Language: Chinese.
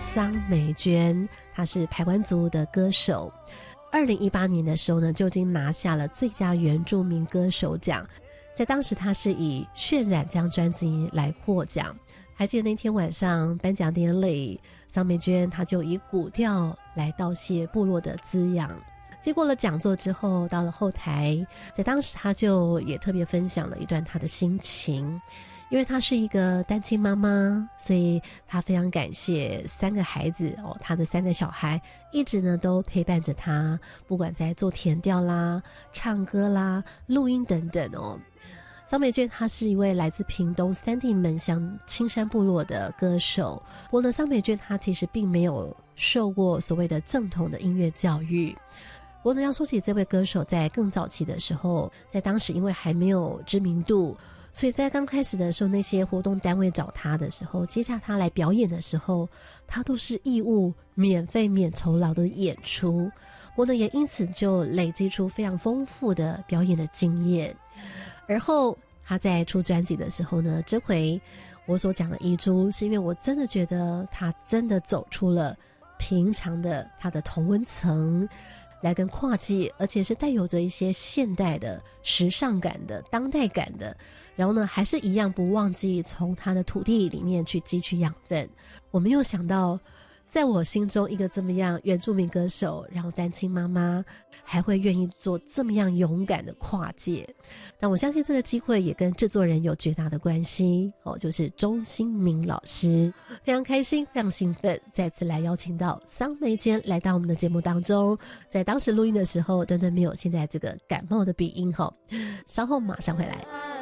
桑梅娟，她是排湾族的歌手。2018年的时候呢，就已经拿下了最佳原住民歌手奖，在当时她是以渲染这张专辑来获奖。还记得那天晚上颁奖典礼，桑梅娟她就以古调来道谢部落的滋养。经过了讲座之后，到了后台，在当时她就也特别分享了一段她的心情，因为她是一个单亲妈妈，所以她非常感谢3个孩子她的3个小孩一直呢都陪伴着她，不管在做田调啦、唱歌啦、录音等等桑梅娟她是一位来自屏东三地门乡青山部落的歌手，不过呢，桑梅娟她其实并没有受过所谓的正统的音乐教育。不过呢，要说起这位歌手，在更早期的时候，在当时因为还没有知名度，所以在刚开始的时候，那些活动单位找他的时候，接洽他来表演的时候，他都是义务、免费、免酬劳的演出。不过呢，也因此就累积出非常丰富的表演的经验。而后他在出专辑的时候呢，这回我所讲的遗珠，是因为我真的觉得他真的走出了平常的他的同温层，来跟跨界，而且是带有着一些现代的时尚感的当代感的，然后呢还是一样不忘记从他的土地里面去汲取养分。我没有想到在我心中一个这么样原住民歌手，然后单亲妈妈还会愿意做这么样勇敢的跨界。但我相信这个机会也跟制作人有绝大的关系就是钟兴民老师。非常开心，非常兴奋，再次来邀请到桑梅娟来到我们的节目当中。在当时录音的时候，端端没有现在这个感冒的鼻音稍后马上回来。